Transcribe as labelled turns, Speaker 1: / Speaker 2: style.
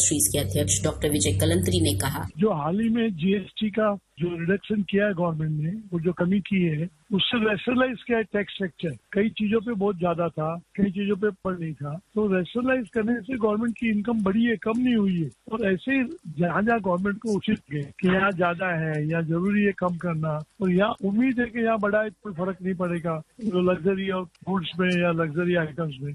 Speaker 1: Industries के अध्यक्ष doctor Vijay Kalantri ने कहा,
Speaker 2: जो हाल ही में जीएसटी का जो रिडक्शन किया है गवर्नमेंट ने, वो जो कमी की है, उससे रैशनलाइज किया है टैक्स स्ट्रक्चर। कई चीजों पे बहुत ज्यादा था, कई चीजों पे पर नहीं था, तो रैशनलाइज करने से गवर्नमेंट की इनकम बढ़ी है, कम नहीं हुई है। और ऐसे ही जहाँ जहाँ गवर्नमेंट को उचित है कि यहाँ ज्यादा है या जरूरी है कम करना, और यहाँ उम्मीद है कि यहाँ बढ़ाए कोई फर्क नहीं पड़ेगा लग्जरी और गुड्स में या लग्जरी आइटम्स में।